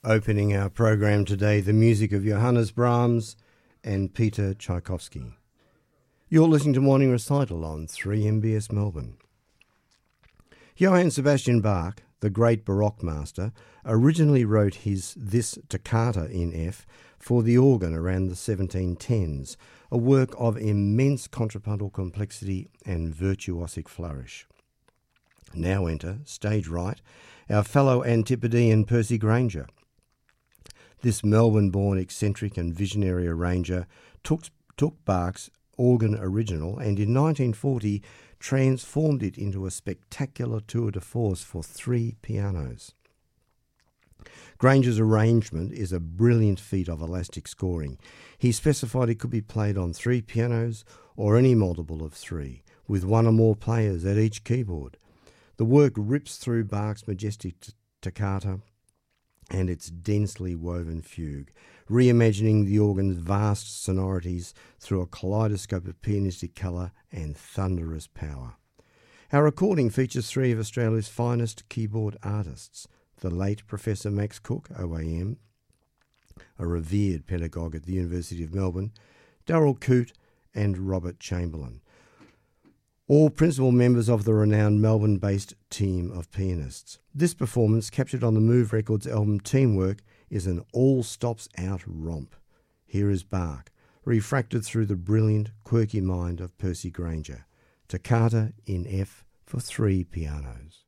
Opening our program today, the music of Johannes Brahms and Peter Tchaikovsky. You're listening to Morning Recital on 3MBS Melbourne. Johann Sebastian Bach, the great Baroque master, originally wrote this Toccata in F for the organ around the 1710s, a work of immense contrapuntal complexity and virtuosic flourish. Now enter, stage right, our fellow Antipodean Percy Grainger. This Melbourne-born eccentric and visionary arranger took Bach's organ original and in 1940 transformed it into a spectacular tour de force for 3 pianos. Grainger's arrangement is a brilliant feat of elastic scoring. He specified it could be played on 3 pianos or any multiple of 3, with 1 or more players at each keyboard. The work rips through Bach's majestic toccata and its densely woven fugue, reimagining the organ's vast sonorities through a kaleidoscope of pianistic colour and thunderous power. Our recording features 3 of Australia's finest keyboard artists, the late Professor Max Cook, OAM, a revered pedagogue at the University of Melbourne, Darryl Coote and Robert Chamberlain, all principal members of the renowned Melbourne-based team of pianists. This performance, captured on the Move Records album Teamwork, is an all-stops-out romp. Here is Bach, refracted through the brilliant, quirky mind of Percy Grainger. Toccata in F for 3 pianos.